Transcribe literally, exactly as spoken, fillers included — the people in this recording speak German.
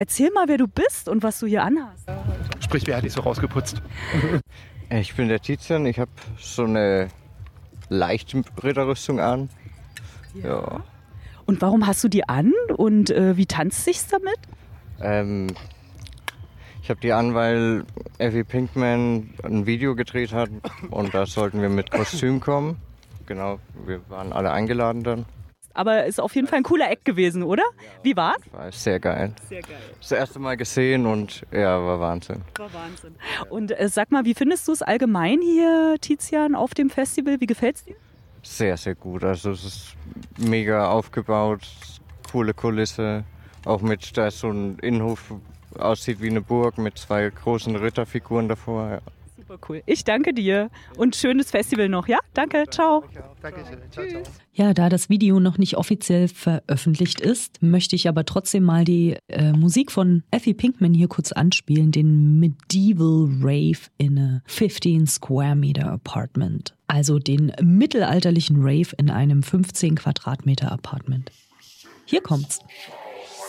Erzähl mal, wer du bist und was du hier anhast. Sprich, wer hat dich so rausgeputzt? Ich bin der Tizian, ich habe so eine leichte Ritterrüstung an. Ja. ja. Und warum hast du die an und äh, wie tanzt sich's damit? Ähm, ich habe die an, weil Effie Pinkman ein Video gedreht hat und da sollten wir mit Kostüm kommen. Genau, wir waren alle eingeladen dann. Aber ist auf jeden Fall ein cooler Eck gewesen, oder? Wie war's? War sehr geil. Sehr geil. Das erste Mal gesehen und ja, war Wahnsinn. War Wahnsinn. Und äh, sag mal, wie findest du es allgemein hier, Tizian, auf dem Festival? Wie gefällt's dir? Sehr, sehr gut. Also es ist mega aufgebaut, coole Kulisse. Auch mit, da ist so ein Innenhof, aussieht wie eine Burg mit zwei großen Ritterfiguren davor. Ja. Super cool. Ich danke dir und schönes Festival noch, ja? Danke, ciao. Danke schön. Ciao, ciao. Ja, da das Video noch nicht offiziell veröffentlicht ist, möchte ich aber trotzdem mal die äh, Musik von Effie Pinkman hier kurz anspielen, den Medieval Rave in a fifteen Square Meter Apartment. Also den mittelalterlichen Rave in einem fünfzehn Quadratmeter Apartment. Hier kommt's.